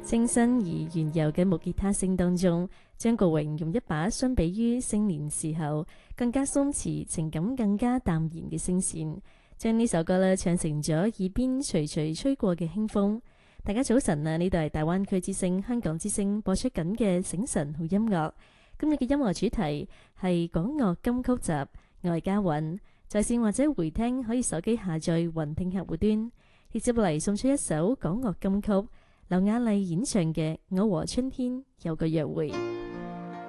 清新而圓柔嘅木吉他聲當中，張國榮用一把相比於青年時候更加鬆弛、情感更加淡然嘅聲線，將呢首歌咧唱成咗耳邊徐徐吹過嘅輕風。大家早晨啊！呢度係大灣區之聲、香港之聲播出緊嘅醒晨好音樂。今日嘅音樂主題係港樂金曲集，我係嘉韻。在線或者回聽可以手機下載雲聽客戶端。接落嚟送出一首港樂金曲，劉雅麗演唱嘅《我和春天有個約會》。